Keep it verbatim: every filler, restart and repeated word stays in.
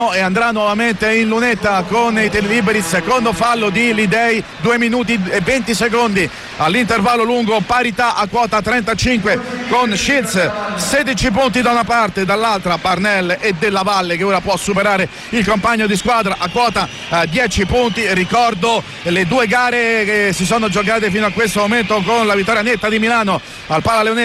e andrà nuovamente in lunetta con i liberi. Secondo fallo di Lidei, due minuti e venti secondi all'intervallo lungo, parità a quota trentacinque con Shields, sedici punti da una parte, dall'altra Parnell e Della Valle che ora può superare il compagno di squadra a quota eh, dieci punti. Ricordo le due gare che si sono giocate fino a questo momento con la vittoria netta di Milano al Pala Leonese